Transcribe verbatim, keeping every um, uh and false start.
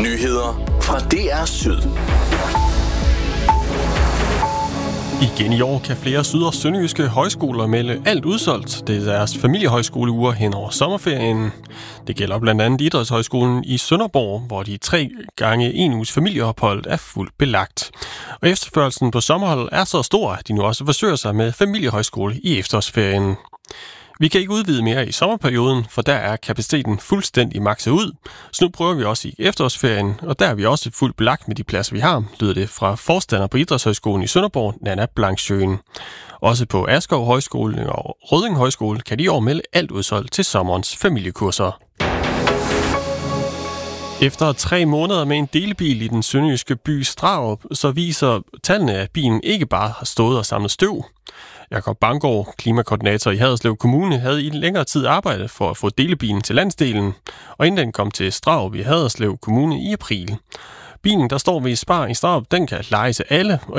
Nyheder fra D R Syd. Igen i år kan flere syd- og sønderjyske højskoler melde alt udsolgt. Det er deres familiehøjskoleuger hen over sommerferien. Det gælder blandt andet Idrætshøjskolen i Sønderborg, hvor de tre gange en uges familieophold er fuldt belagt. Og efterspørgslen på sommerhold er så stor, at de nu også forsøger sig med familiehøjskole i efterårsferien. Vi kan ikke udvide mere i sommerperioden, for der er kapaciteten fuldstændig makset ud. Så nu prøver vi også i efterårsferien, og der er vi også fuldt belagt med de pladser, vi har, lyder det fra forstander på Idrætshøjskolen i Sønderborg, Nanna Blankschøen. Også på Askov Højskole og Rødding Højskole kan de i år melde alt udsolgt til sommerens familiekurser. Efter tre måneder med en delebil i den sønderjyske by Strarup, så viser tallene, at bilen ikke bare har stået og samlet støv. Jakob Banggaard, klimakoordinator i Haderslev Kommune, havde i længere tid arbejdet for at få delebilen til landsdelen, og inden den kom til Strarup i Haderslev Kommune i april. Bilen, der står ved Spar i Strarup, den kan lejes af alle,